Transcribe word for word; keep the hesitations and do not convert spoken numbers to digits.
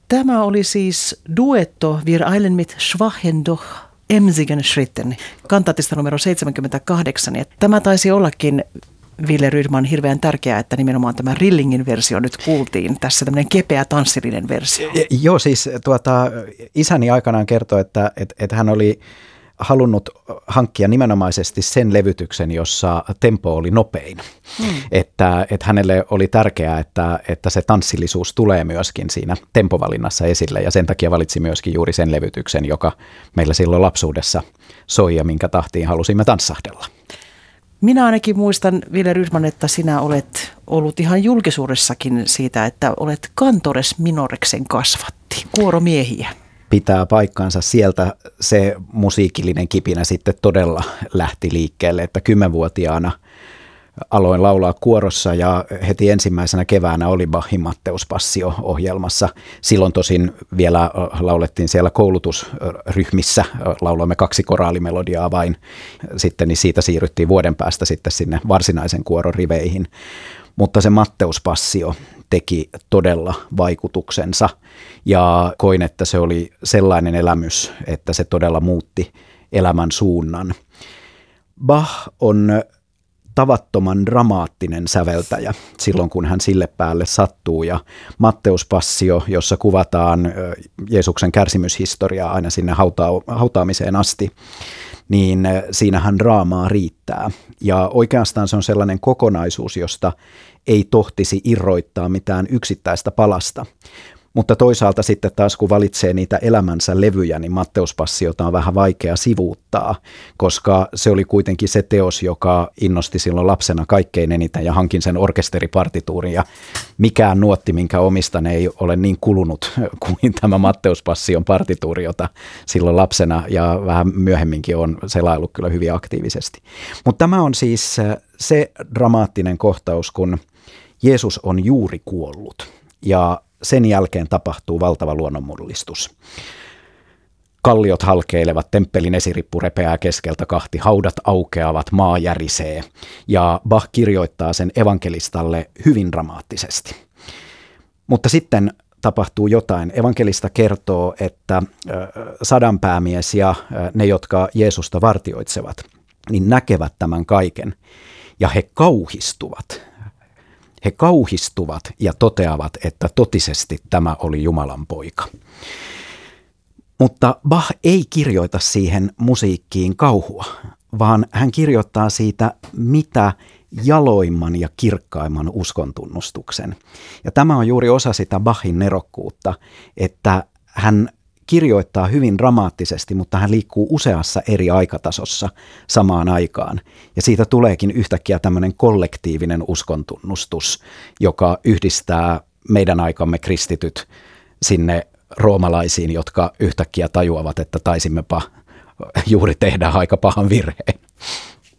Tämä oli siis duetto Wir eilen mit schwachen doch emsigen Schritten, kantaatista numero seitsemänkymmentäkahdeksan. Ja tämä taisi ollakin Wille Rydman hirveän tärkeää, että nimenomaan tämä Rillingin versio nyt kuultiin. Tässä tämmöinen kepeä tanssillinen versio. Joo, siis tuota, isäni aikanaan kertoi, että, että, että hän oli halunnut hankkia nimenomaisesti sen levytyksen, jossa tempo oli nopein. Hmm. Että, että hänelle oli tärkeää, että, että se tanssillisuus tulee myöskin siinä tempovalinnassa esille, ja sen takia valitsi myöskin juuri sen levytyksen, joka meillä silloin lapsuudessa soi ja minkä tahtiin halusimme tanssahdella. Minä ainakin muistan, Wille Rydman, että sinä olet ollut ihan julkisuudessakin siitä, että olet Cantores Minoreksen kasvatti, kuoromiehiä. Pitää paikkansa. Sieltä se musiikillinen kipinä sitten todella lähti liikkeelle, että kymmenvuotiaana aloin laulaa kuorossa ja heti ensimmäisenä keväänä oli Bachin Matteus-passio-ohjelmassa. Silloin tosin vielä laulettiin siellä koulutusryhmissä, lauloimme kaksi koraalimelodiaa vain. Sitten niin siitä siirryttiin vuoden päästä sitten sinne varsinaisen kuoron riveihin. Mutta se Matteus-passio teki todella vaikutuksensa ja koin, että se oli sellainen elämys, että se todella muutti elämän suunnan. Bach on tavattoman dramaattinen säveltäjä silloin, kun hän sille päälle sattuu, ja Matteus-passio, jossa kuvataan Jeesuksen kärsimyshistoriaa aina sinne hauta- hautaamiseen asti, niin siinähän draamaa riittää. Ja oikeastaan se on sellainen kokonaisuus, josta ei tohtisi irroittaa mitään yksittäistä palasta. Mutta toisaalta sitten taas kun valitsee niitä elämänsä levyjä, niin Matteus-passiota on vähän vaikea sivuuttaa, koska se oli kuitenkin se teos, joka innosti silloin lapsena kaikkein eniten, ja hankin sen orkesteripartituurin, ja mikään nuotti, minkä omistan, ei ole niin kulunut kuin tämä Matteus-passion partituuri, jota silloin lapsena ja vähän myöhemminkin on selaillut kyllä hyvin aktiivisesti. Mutta tämä on siis se dramaattinen kohtaus, kun Jeesus on juuri kuollut ja sen jälkeen tapahtuu valtava luonnonmullistus. Kalliot halkeilevat, temppelin esirippu repeää keskeltä kahti, haudat aukeavat, maa järisee, ja Bach kirjoittaa sen evankelistalle hyvin dramaattisesti. Mutta sitten tapahtuu jotain. Evankelista kertoo, että sadanpäämies ja ne, jotka Jeesusta vartioitsevat, niin näkevät tämän kaiken, ja he kauhistuvat. He kauhistuvat ja toteavat, että totisesti tämä oli Jumalan poika. Mutta Bach ei kirjoita siihen musiikkiin kauhua, vaan hän kirjoittaa siitä mitä jaloimman ja kirkkaimman uskontunnustuksen. Ja tämä on juuri osa sitä Bachin nerokkuutta, että hän kirjoittaa hyvin dramaattisesti, mutta hän liikkuu useassa eri aikatasossa samaan aikaan. Ja siitä tuleekin yhtäkkiä tämmöinen kollektiivinen uskontunnustus, joka yhdistää meidän aikamme kristityt sinne roomalaisiin, jotka yhtäkkiä tajuavat, että taisimmepa juuri tehdä aika pahan virheen.